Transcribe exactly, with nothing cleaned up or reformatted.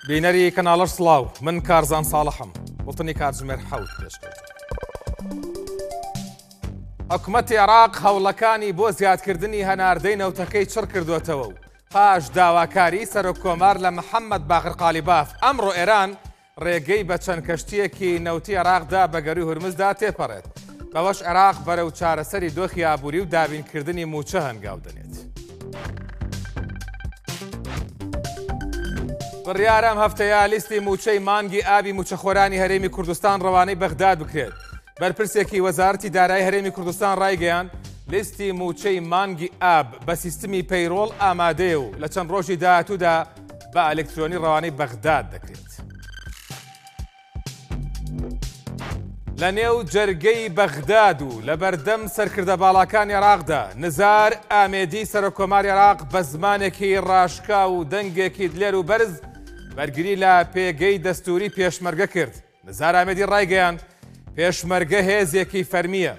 بینەری کەناڵەش سڵاو من کارزان ساڵحم وڵتنی کاتژمێر حەوت پێشکەوت. حکوومەتی عێراق هەوڵەکانی بۆ زیادکردنی هەناردەی نەوتەکەی چڕ کردوێتەوە و پاش داواکاری سەرۆکۆمار لە محەممەد باقر قالیباف ئەمڕۆ ئێران ڕێگەی بە چەند کەشتیەکی نەوتی عێراقدا بە گەڕی هورمزدا تێپەڕێت. بەوەش عێراق بەرەو چارەسەری دۆخی ئابووری و دابینکردنی موچە هەنگاو دەنێت. بڕیارە ئەم هەفتەیە لیستی موچەی مانگی ئابی موچەخۆرانی هەرێمی کوردستان ڕەوانەی بەغداد بکرێت. بەرپرسێکی وەزارەتی دارایی هەرێمی کوردستان ڕایگەیان لیستی موچەی مانگی ئاب بە سیستمی پەیڕۆڵ ئامادەیە و لە چەند ڕۆژی داهاتوودا بە ئەلکترۆنی ڕەوانەی بەغداد دەکرێت. لە نێو جەرگەی بەغداد و لە بەردەم سەرکردە باڵاکانی عێراقدا نزار ئامێدی سەرۆکۆماری عێراق بە زمانێکی ڕاشکا و دەنگێکی دلێر و بەرز بەرگری لە پێگەی دەستوری پێشمەرگە کرد. نزار ئامێدی ڕایگەیان پێشمەرگە هێزێکی فەرمیە